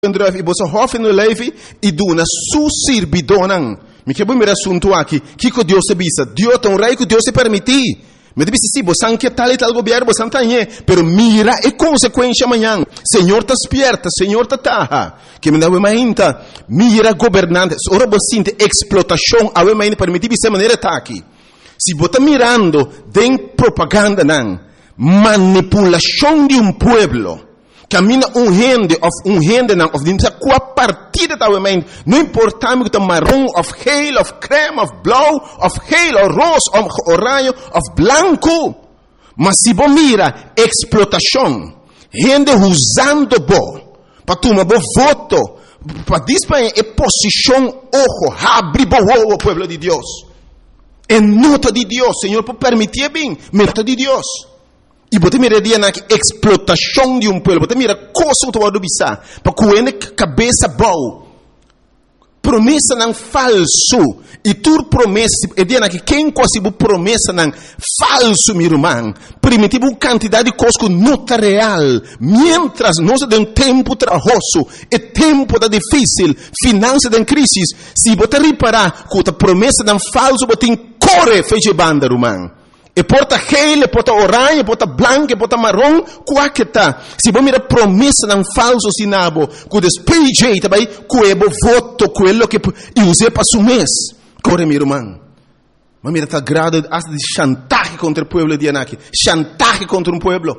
e você hofe no leve e duna su sirbidonan. Me que primeiro assunto aqui, que Deus se bisa, Deus tão rei que Deus se permitir. Me disse sim, você não quer tal e tal governo, você não tem, pero mira e consequência amanhã. Senhor tá despierta, Senhor tá taha. Que me dá uma ainda, mira governantes, ora você sente explotação, a uma ainda permitir dessa maneira tá aqui. Se você tá mirando, tem propaganda não, manipulação de pueblo. Camina gente não, of qual partida da mente, não importa que tá marrom, of geel, of creme, of blau, of geel, of rosa, of orange, of blanco. Mas se você mira explotação, gente usando bo, para tomar bo voto, para disparar a posição, ojo, abre bo o pueblo de Deus. É nota de Deus, Senhor, por permitir bem, nota de Deus. E você mira na explotação de pueblo, você mira coisa que você bisa, para que cabeça boa. Promessa não falso. E tu promessa, é dia que quem quase promessa não falso, meu irmão. Primitivo uma quantidade de coisas que não está real. Mientras nós temos tempo trabalhoso, e tempo da difícil, finanças em crise, se você reparar que a promessa não falso, você corre feche banda, irmão. E porta gel, e porta orange, e porta branco, e porta marrom, qual que tá? Se você mira promessa não falso sinabo, que despeje também, que é voto, quello que use para su mês. Corre, meu irmão. Mas mira, tá grado de chantaje contra o pueblo de Anaki. Chantaje contra pueblo.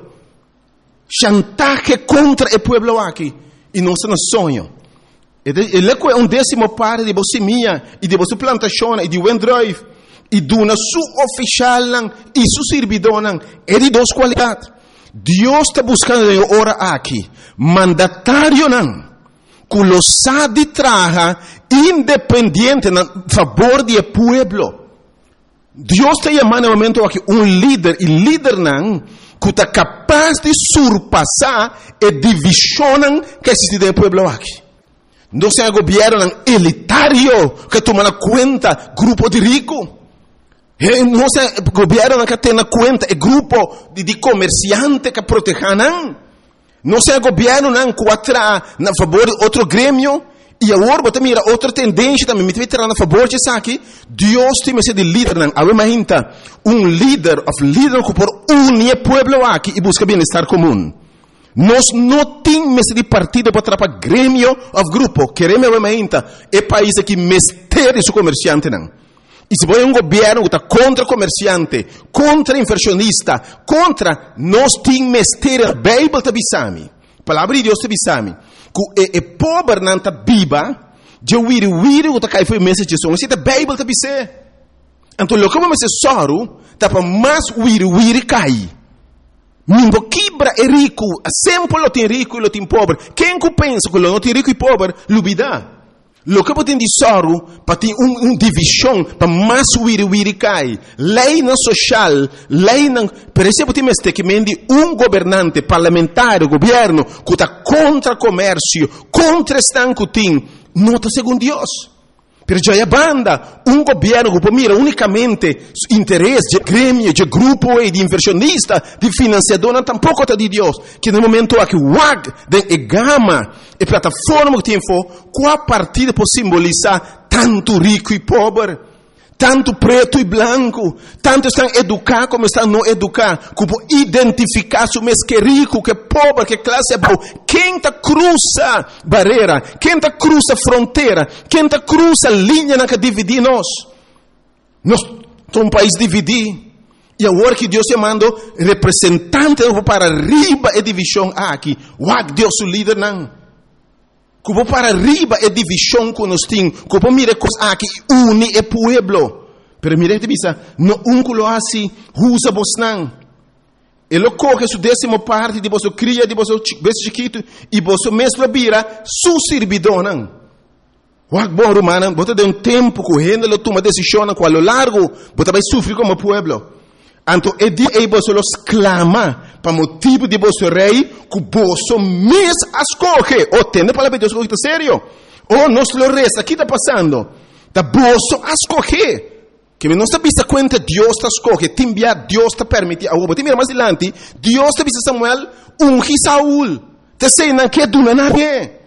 Chantaje contra o pueblo aqui. E não se nos sonho. Ele é décimo parte de você minha, e de você plantação, e de Wendrive. E duna su oficial e su servidor é de duas qualidades. Deus está buscando ora aqui mandatário não, que lo sabe traga independente na favor do pueblo. Deus está chamando no momento aqui líder e líder não que está capaz de surpassar a divisão que existe no pueblo aqui. Não é um governo elitário que toma na conta grupo de ricos. Não é o governo que tem na conta o grupo de comerciantes que protegem. Não é o governo que atrai na favor de outro grêmio. E agora você mira outra tendência também. Me vai na favor disso aqui. Deus tem que ser de líder. Imagina líder que por unir o povo aqui e busca bem-estar comum. Nós não temos de partido para atrapalhar grêmio ou grupo. Queremos imagina o país que mestre seu comerciante não. E se você é um governo que está contra comerciante, contra inversionista, contra nós temos mestre a Bíblia está bisami. A palavra de Deus está bisami. Que o pobre não está viva, de wiri que está caindo foi mensagem de a Bíblia está bisé. Então, o que vamos ser soro, está para mais wiri cai. Mingo quebra é rico, sempre lo tem rico e lo tem pobre. Quem que pensa que lo não tem rico e pobre, lubida. Lo que pode dizer para ter divisão para mais wiri cai, lei não social, lei não, por exemplo tem que mendi governante parlamentar, governo que está contra comércio, contra estanco tem, não está segundo Deus. Per já banda governo que mira unicamente interesse de grêmio, de grupo e de inversionista, de financiador, não tampouco está de Deus. Que no momento aqui WAG, de gama e plataforma que tem qual partida pode simbolizar tanto rico e pobre, tanto preto e branco, tanto estão educados como estão não educados, que pode identificar se mês que rico, que pobre, que classe é boa. Quem está cruza barreira, quem está cruza fronteira, quem está cruza linha que divide nós. Nós somos um país dividido. E agora que Deus mandou representante para arriba a divisão aqui. Uau, Deus o líder não. Que vou para arriba a divisão que nós temos. Que vou mirar coisas aqui une o pueblo. Pero mire que bisa, no que lo assim, usa vos não. Ele coge sua décima parte de vosso cria, de vosso bebê chiquito, e vosso mesmo vira su servidor não. Uau, bom romano, você tem tempo que gente lo toma decisão com a lo largo, você vai sofrer como pueblo. Então, é dia que você los clama para motivo de vosso rei, que você mesmo escolhe. Ou tem a palavra de Deus que está sério? Ou nós lo resta, o que está passando? Está você escolhe. Que não está vista conta, Deus está escolhe. Te enviar, Deus está permite. Agora, te mira mais adiante, Deus está vista Samuel, unge Saúl. Te sei, não quer do nada.